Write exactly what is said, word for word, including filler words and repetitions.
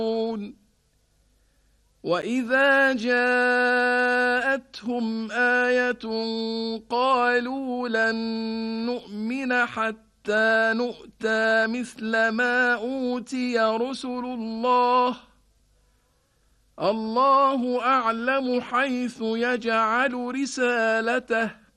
وإذا جاءتهم آية قالوا لن نؤمن حتى نؤتى مثل ما أوتي رسل الله الله أعلم حيث يجعل رسالته